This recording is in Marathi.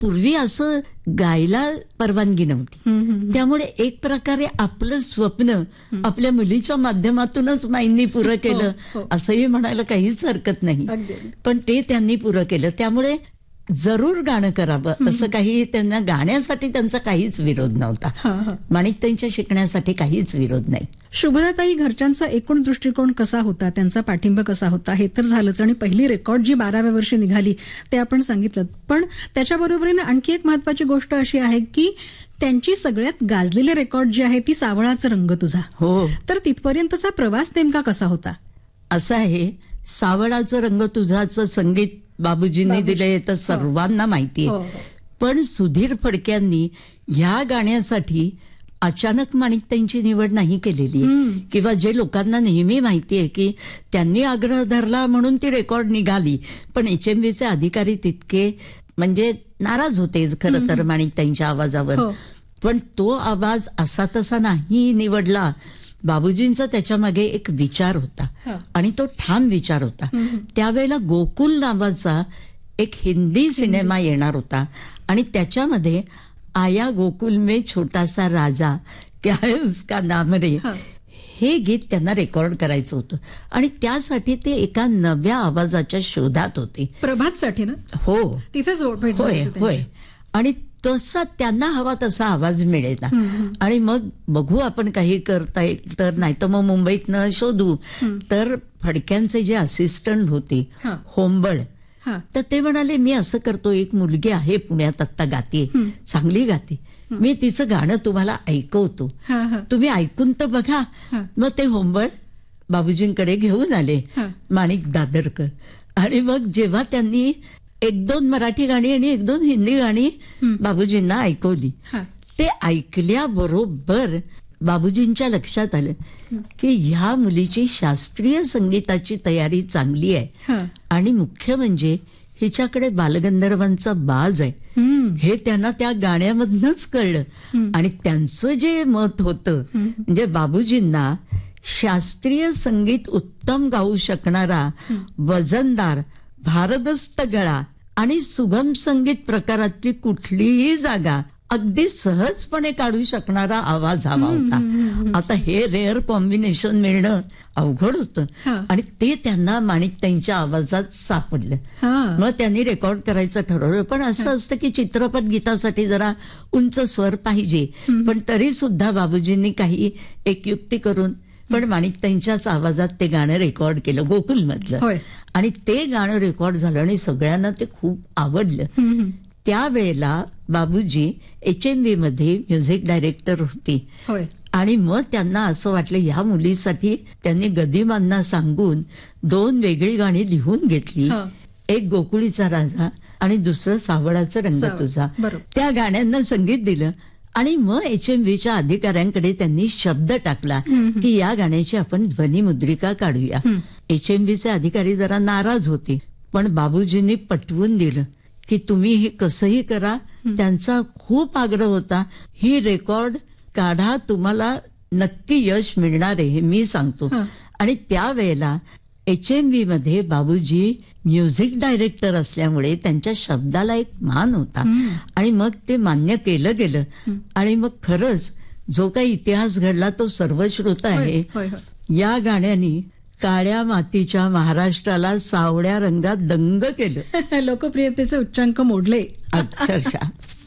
पूर्वी असं गायला परवानगी नव्हती. त्यामुळे एक प्रकारे आपलं स्वप्न आपल्या मुलीच्या माध्यमातूनच माईंनी पुरं केलं असंही म्हणायला काहीच हरकत नाही. पण ते त्यांनी पुरं केलं. त्यामुळे जरूर गाणं करावं असं काही, त्यांना गाण्यासाठी त्यांचा काहीच विरोध नव्हता. माणिकताईंच्या शिकण्यासाठी काहीच विरोध नाही. शुभदाताई, घरच्यांचा एकूण दृष्टिकोन कसा होता, त्यांचा पाठिंबा कसा होता हे तर झालंच, आणि पहिली रेकॉर्ड जी 12व्या वर्षी निघाली ते आपण सांगितलं. पण त्याच्याबरोबरीने आणखी एक महत्वाची गोष्ट अशी आहे की त्यांची सगळ्यात गाजलेली रेकॉर्ड जी आहे ती सावळाचा रंग तुझा. हो. तर तिथपर्यंतचा प्रवास नेमका कसा होता? असं आहे, सावळाचं रंग तुझाचं संगीत बाबूजींनी दिलंय तर सर्वांना माहितीये. पण सुधीर फडक्यांनी ह्या गाण्यासाठी अचानक माणिकताईंची निवड नाही केलेली, किंवा जे लोकांना नेहमी माहितीये की त्यांनी आग्रह धरला म्हणून ती रेकॉर्ड निघाली. पण HMVचे अधिकारी तितके म्हणजे नाराज होते खरं तर माणिकताईंच्या आवाजावर. पण तो आवाज असा तसा नाही निवडला. बाबूजींचा त्याच्यामागे एक विचार होता आणि तो ठाम विचार होता. त्यावेळेला गोकुल नावाचा एक हिंदी सिनेमा येणार होता आणि त्याच्यामध्ये आया गोकुल में छोटा सा राजा क्या है उसका नाम रे, हे गीत त्यांना रेकॉर्ड करायचं होतं आणि त्यासाठी ते एका नव्या आवाजाच्या शोधात होते. प्रभातसाठी ना? हो, तिथेच होय होय. आणि तसा त्यांना हवा तसा आवाज मिळेल ना. आणि मग बघू आपण काही करता येईल तर, नाही तर मग मुंबईतनं शोधू. तर फडक्यांचे जे असिस्टंट होते होंबळ, तर ते म्हणाले मी असं करतो, एक मुलगी आहे पुण्यात आत्ता गाते, चांगली गाते, मी तिचं गाणं तुम्हाला ऐकवतो, तुम्ही ऐकून तर बघा. मग ते होंबळ बाबूजींकडे घेऊन आले, माणिक दादरकर. आणि मग जेव्हा त्यांनी 1-2 मराठी गाणी आणि 1-2 हिंदी गाणी बाबूजींना ऐकवली, ते ऐकल्याबरोबर बाबूजींच्या लक्षात आलं की ह्या मुलीची शास्त्रीय संगीताची तयारी चांगली आहे आणि मुख्य म्हणजे हिच्याकडे बालगंधर्वांचा बाज आहे, हे त्यांना त्या गाण्यामधनच कळलं. आणि त्यांचं जे मत होतं म्हणजे बाबूजींना शास्त्रीय संगीत उत्तम गाऊ शकणारा, वजनदार, भारदस्त गळा आणि सुगम संगीत प्रकारातली कुठलीही जागा अगदी सहजपणे काढू शकणारा आवाज हवा होता. आता हे रेअर कॉम्बिनेशन मिळणं अवघड होतं आणि ते त्यांना माणिकताईंच्या आवाजात सापडलं. मग त्यांनी रेकॉर्ड करायचं ठरवलं. पण असं असतं की चित्रपट गीतासाठी जरा उंच स्वर पाहिजे, पण तरी सुद्धा बाबूजींनी काही एक युक्ती करून पण माणिकताईंच्याच आवाजात ते गाणं रेकॉर्ड केलं गोकुलमधलं. आणि ते गाणं रेकॉर्ड झालं आणि सगळ्यांना ते खूप आवडलं. त्यावेळेला बाबूजी HMV मध्ये म्युझिक डायरेक्टर होती आणि मग त्यांना असं वाटलं ह्या मुलीसाठी त्यांनी गदिमांना सांगून 2 वेगळी गाणी लिहून घेतली, एक गोकुळीचा राजा आणि दुसरं सावळाचा रंग तुझा. त्या गाण्यांना संगीत दिलं आणि मग HMVच्या अधिकाऱ्यांकडे त्यांनी शब्द टाकला की या गाण्याची आपण ध्वनिमुद्रिका काढूया. HMVचे अधिकारी जरा नाराज होते, पण बाबूजींनी पटवून दिलं की तुम्ही हे कसंही करा. त्यांचा खूप आग्रह होता, ही रेकॉर्ड काढा, तुम्हाला नक्की यश मिळणार आहे हे मी सांगतो. आणि त्यावेळेला HMV मध्ये बाबूजी म्युझिक डायरेक्टर असल्यामुळे त्यांच्या शब्दाला एक मान होता आणि मग ते मान्य केलं गेलं. आणि मग खरंच जो काही इतिहास घडला तो सर्वश्रुत आहे. या गाण्यानी काळ्या मातीच्या महाराष्ट्राला सावळ्या रंगात दंग केलं. लोकप्रियतेचे उच्चांक मोडले अक्षरशः.